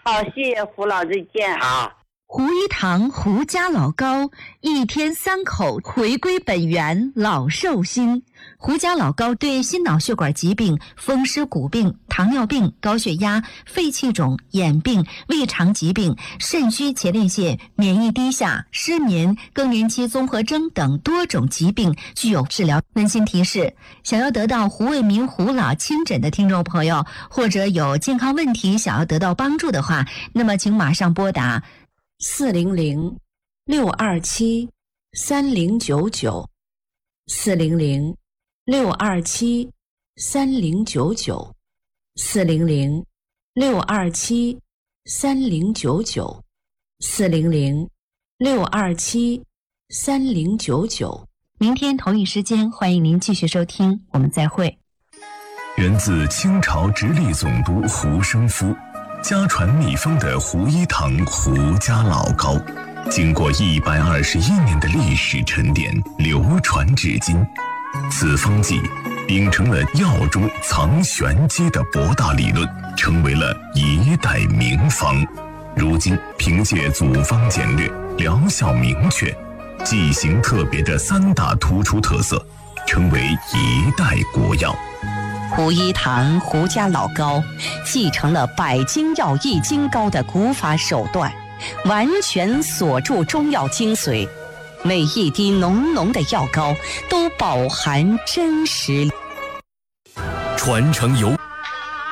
好，谢谢胡老，再见。 好。 胡一堂胡家老膏，一天3口，回归本源，老寿星。胡家老膏对心脑血管疾病、风湿骨病、糖尿病、高血压、肺气肿、眼病、胃肠疾病、肾虚前列腺、免疫低下、失眠、更年期综合征等多种疾病具有治疗。温馨提示：想要得到胡卫民胡老亲诊的听众朋友，或者有健康问题想要得到帮助的话，那么请马上拨打400-627-3099，400-627-3099，400-627-3099。明天同一时间，欢迎您继续收听，我们再会。 源自清朝直隶总督胡生夫，家传秘方的胡一堂胡家老膏，经过121年的历史沉淀，流传至今。此方剂秉承了药中藏玄机的博大理论，成为了一代名方。如今凭借组方简略、疗效明确、剂型特别的3大突出特色，成为一代国药。 胡一堂胡家老膏继承了百精药益精膏的古法手段，完全锁住中药精髓，每一滴浓浓的药膏都饱含真实。 传承由